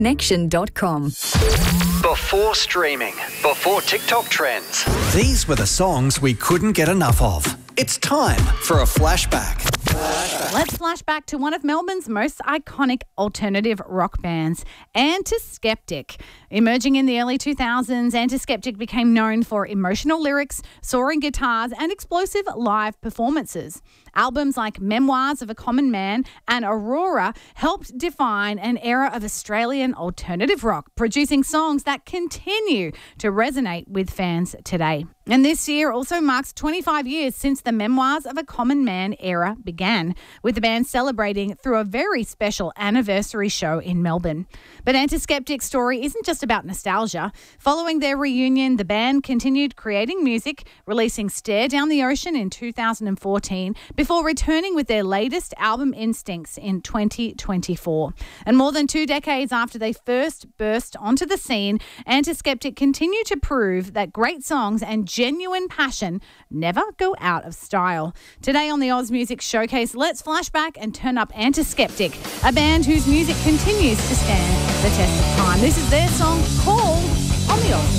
Nexion.com. Before streaming, before TikTok trends. These were the songs we couldn't get enough of. It's time for a flashback. Let's flash back to one of Melbourne's most iconic alternative rock bands, Antiskeptic. Emerging in the early 2000s, Antiskeptic became known for emotional lyrics, soaring guitars, and explosive live performances. Albums like Memoirs of a Common Man and Aurora helped define an era of Australian alternative rock, producing songs that continue to resonate with fans today. And this year also marks 25 years since the Memoirs of a Common Man era began, with the band celebrating through a very special anniversary show in Melbourne. But Antiskeptic's story isn't just about nostalgia. Following their reunion, the band continued creating music, releasing Stare Down the Ocean in 2014, before returning with their latest album, Instincts, in 2024. And more than 2 decades after they first burst onto the scene, Antiskeptic continue to prove that great songs and genuine passion never go out of style. Today on the Oz Music Showcase, let's flash back and turn up Antiskeptic, a band whose music continues to stand the test of time. This is their song, Called, on the Oz